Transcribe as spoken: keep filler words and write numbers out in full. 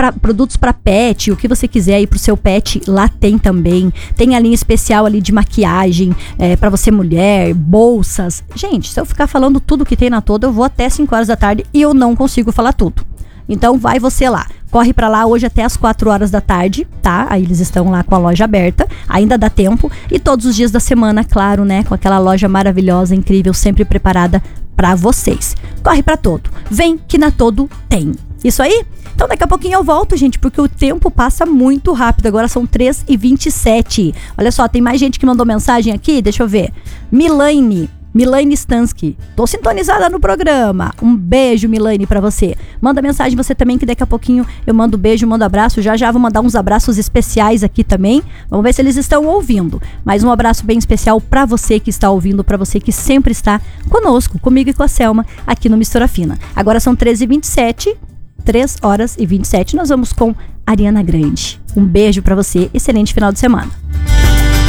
pra, produtos para pet, o que você quiser aí pro seu pet, lá tem também. Tem a linha especial ali de maquiagem, é, para você mulher, bolsas. Gente, se eu ficar falando tudo que tem na Todo, eu vou até cinco horas da tarde e eu não consigo falar tudo. Então vai você lá, corre pra lá hoje até as quatro horas da tarde, tá? Aí eles estão lá com a loja aberta, ainda dá tempo. E todos os dias da semana, claro, né? Com aquela loja maravilhosa, incrível, sempre preparada pra vocês. Corre pra Todo, vem que na Todo tem. Isso aí? Então daqui a pouquinho eu volto, gente, porque o tempo passa muito rápido. Agora são três e vinte e sete. Olha só, tem mais gente que mandou mensagem aqui, deixa eu ver. Milane. Milane Stansky, tô sintonizada no programa. Um beijo, Milane, pra você. Manda mensagem você também, que daqui a pouquinho eu mando beijo, mando abraço. Já já vou mandar uns abraços especiais aqui também. Vamos ver se eles estão ouvindo. Mas um abraço bem especial pra você que está ouvindo, pra você que sempre está conosco, comigo e com a Selma, aqui no Mistura Fina. Agora são treze e vinte e sete, três horas e vinte e sete. Nós vamos com Ariana Grande. Um beijo pra você, excelente final de semana.